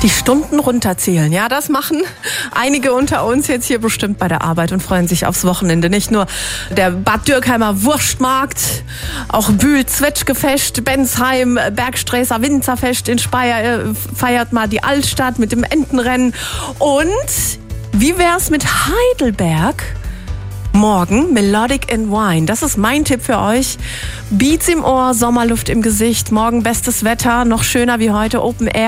Die Stunden runterzählen, ja, das machen einige unter uns jetzt hier bestimmt bei der Arbeit und freuen sich aufs Wochenende. Nicht nur der Bad Dürkheimer Wurstmarkt, auch Bühl-Zwetschgefest, Bensheim, Bergsträßer Winzerfest in Speyer feiert mal die Altstadt mit dem Entenrennen. Und wie wär's mit Heidelberg? Morgen Melodic and Wine. Das ist mein Tipp für euch. Beats im Ohr, Sommerluft im Gesicht. Morgen bestes Wetter, noch schöner wie heute, Open Air.